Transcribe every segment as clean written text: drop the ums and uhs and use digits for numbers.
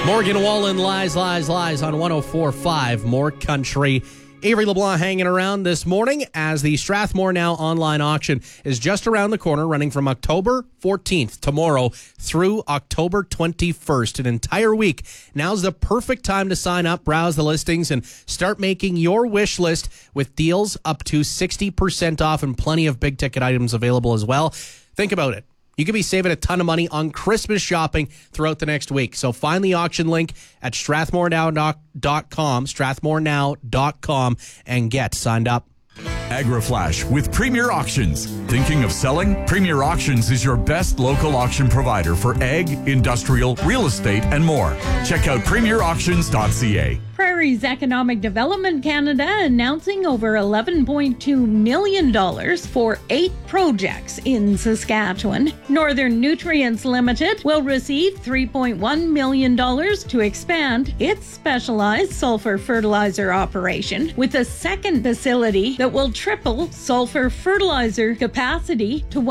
Morgan Wallen, Lies on 104.5 More Country. Avery LeBlanc hanging around this morning as the Strathmore Now online auction is just around the corner, running from October 14th, tomorrow, through October 21st, an entire week. Now's the perfect time to sign up, browse the listings, and start making your wish list with deals up to 60% off and plenty of big-ticket items available as well. Think about it. You could be saving a ton of money on Christmas shopping throughout the next week. So find the auction link at strathmorenow.com, and get signed up. AgriFlash with Premier Auctions. Thinking of selling? Premier Auctions is your best local auction provider for ag, industrial, real estate, and more. Check out premierauctions.ca. Prairie's Economic Development Canada announcing over $11.2 million for 8 projects in Saskatchewan. Northern Nutrients Limited will receive $3.1 million to expand its specialized sulfur fertilizer operation with a second facility that will triple sulfur fertilizer capacity to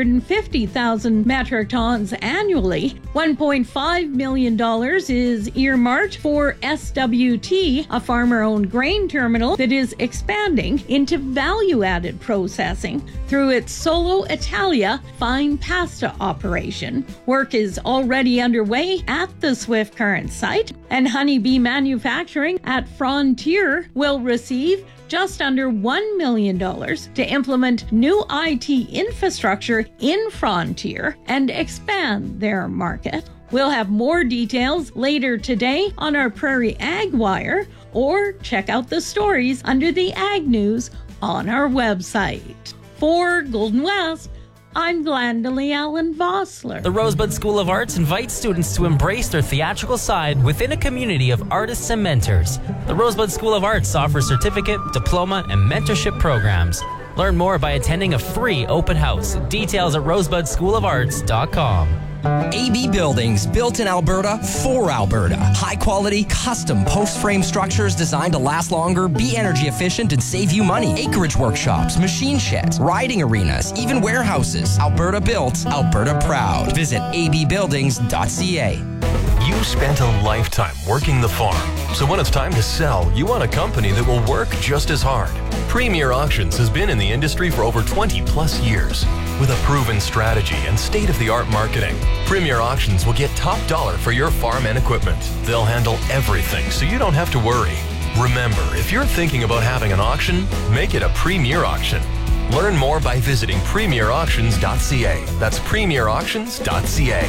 150,000 metric tons annually. $1.5 million is earmarked for SWT, a farmer-owned grain terminal that is expanding into value-added processing through its Solo Italia fine pasta operation. Work is already underway at the Swift Current site, and Honeybee Manufacturing at Frontier will receive just under $1 million to implement new IT infrastructure in Frontier and expand their market. We'll have more details later today on our Prairie Ag Wire, or check out the stories under the Ag News on our website. For Golden West, I'm Glendalee Allen Vossler. The Rosebud School of Arts invites students to embrace their theatrical side within a community of artists and mentors. The Rosebud School of Arts offers certificate, diploma, and mentorship programs. Learn more by attending a free open house. Details at rosebudschoolofarts.com. AB Buildings, built in Alberta for Alberta. High quality, custom post frame structures designed to last longer, be energy efficient, and save you money. Acreage workshops, machine sheds, riding arenas, even warehouses. Alberta built, Alberta proud. Visit abbuildings.ca. You spent a lifetime working the farm, so when it's time to sell, you want a company that will work just as hard. Premier Auctions has been in the industry for over 20 plus years. With a proven strategy and state-of-the-art marketing, Premier Auctions will get top dollar for your farm and equipment. They'll handle everything so you don't have to worry. Remember, if you're thinking about having an auction, make it a Premier Auction. Learn more by visiting premierauctions.ca. That's premierauctions.ca.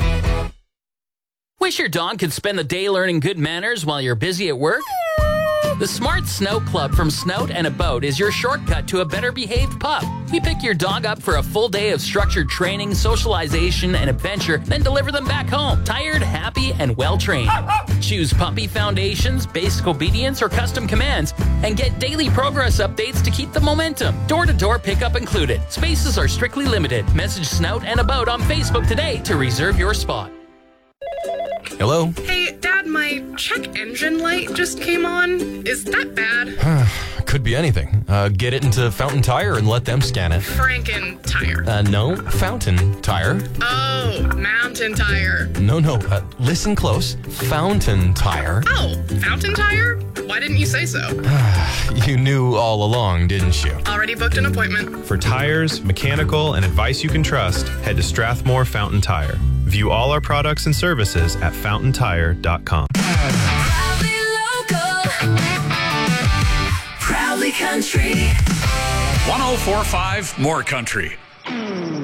Wish your dog could spend the day learning good manners while you're busy at work? The Smart Snout Club from Snout and About is your shortcut to a better behaved pup. We pick your dog up for a full day of structured training, socialization, and adventure, then deliver them back home, tired, happy, and well-trained. Choose puppy foundations, basic obedience, or custom commands, and get daily progress updates to keep the momentum. Door-to-door pickup included. Spaces are strictly limited. Message Snout and About on Facebook today to reserve your spot. Hello? Hey, Dad, my check engine light just came on. Is that bad? Could be anything. Get it into Fountain Tire and let them scan it. Franken Tire. No, Fountain Tire. Oh, Mountain Tire. No, listen close. Fountain Tire. Oh, Fountain Tire? Why didn't you say so? You knew all along, didn't you? Already booked an appointment. For tires, mechanical, and advice you can trust, head to Strathmore Fountain Tire. View all our products and services at fountaintire.com. Proudly local, proudly country. 104.5 More Country.